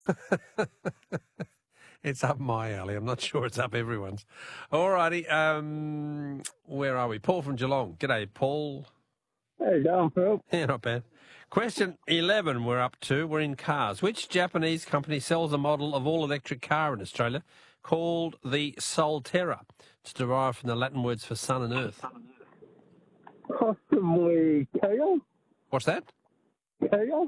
It's up my alley. I'm not sure it's up everyone's. All righty. Where are we? Paul from Geelong. G'day, Paul. How you going, Phil? Yeah, not bad. Question 11 we're up to. We're in cars. Which Japanese company sells a model of all-electric car in Australia called the Solterra? It's derived from the Latin words for sun and earth. Possibly Kia? What's that? Kia?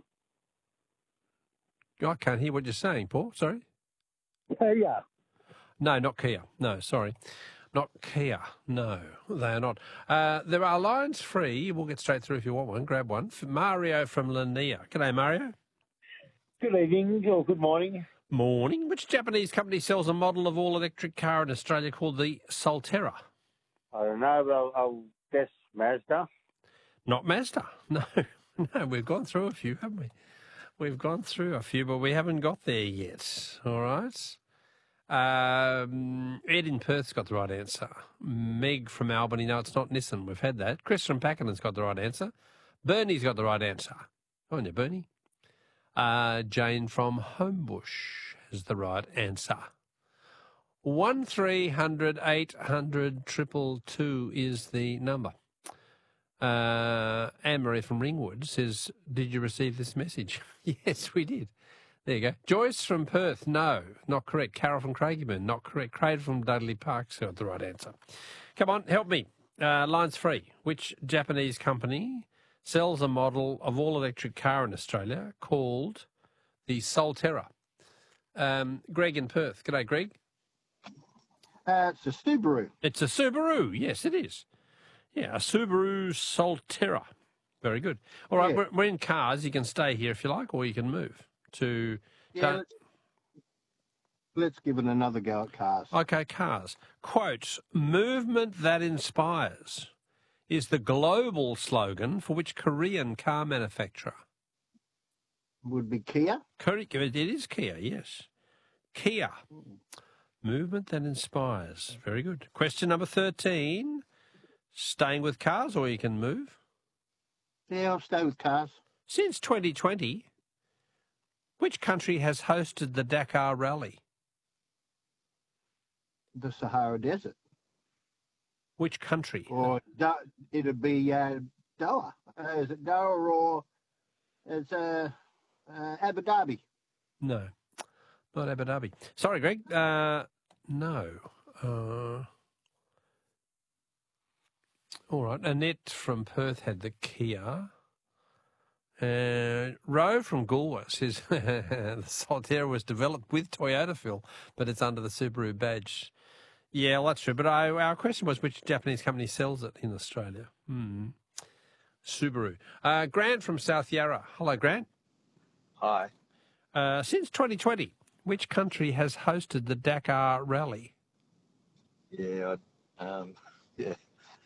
I can't hear what you're saying, Paul. Sorry. Kia. No, not Kia. No, sorry. Not Kia. No, they are not. There are lines free. We'll get straight through if you want one. Grab one. Mario from Lanier. G'day, Mario. Good evening or good morning. Morning. Which Japanese company sells a model of all-electric car in Australia called the Solterra? I don't know, but I'll guess Mazda. Not Mazda. No, no, we've gone through a few, haven't we? We've gone through a few, but we haven't got there yet. All right. Ed in Perth's got the right answer. Meg from Albany, no, it's not Nissan. We've had that. Chris from Pakenham's got the right answer. Bernie's got the right answer. On you, Bernie. Jane from Homebush has the right answer. 1300 800 222 is the number. Anne-Marie from Ringwood says, did you receive this message? Yes, we did. There you go. Joyce from Perth, no, not correct. Carol from Craigieburn, not correct. Craig from Dudley Park's got the right answer. Come on, help me. Lines free. Which Japanese company sells a model of all-electric car in Australia called the Solterra? Greg in Perth. G'day, Greg. It's a Subaru. It's a Subaru. Yes, it is. Yeah, a Subaru Solterra. Very good. All right, Yeah. we're in cars. You can stay here if you like, or you can move to... Yeah, let's give it another go at cars. Okay, cars. Quote, movement that inspires is the global slogan for which Korean car manufacturer? Would be Kia. Correct. It is Kia, yes. Kia. Movement that inspires. Very good. Question number 13. Staying with cars, or you can move. Yeah, I'll stay with cars. Since 2020, which country has hosted the Dakar Rally? The Sahara Desert. Which country? Or it'd be Doha. Is it Doha or it's Abu Dhabi? No, not Abu Dhabi. Sorry, Greg. No. All right. Annette from Perth had the Kia. Ro from Galway says the Solterra was developed with Toyota, Phil, but it's under the Subaru badge. Yeah, well, that's true. But our question was which Japanese company sells it in Australia? Subaru. Grant from South Yarra. Hello, Grant. Hi. Since 2020, which country has hosted the Dakar Rally? Yeah, yeah.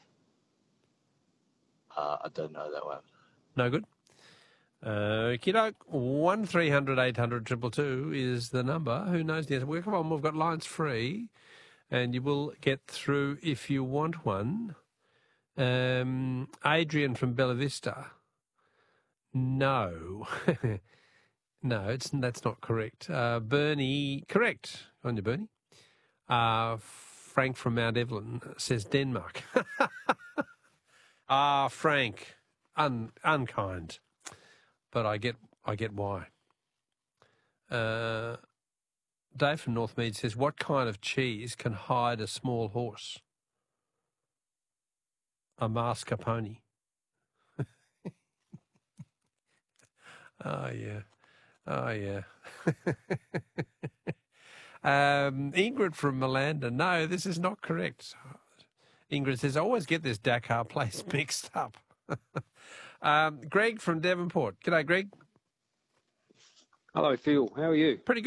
I don't know that one. No good? Okey-doke. 1300 800 222 is the number. Who knows the answer? Well, come on, we've got lines free, and you will get through if you want one. Adrian from Bella Vista. No. No, that's not correct. Bernie, correct. On you, Bernie. Frank from Mount Evelyn says Denmark. Frank, unkind, but I get why. Dave from Northmead says, what kind of cheese can hide a small horse? A mascarpone. Oh, yeah. Oh, yeah. Ingrid from Malanda. No, this is not correct. Ingrid says, I always get this Dakar place mixed up. Greg from Devonport. G'day, Greg. Hello, Phil. How are you? Pretty good.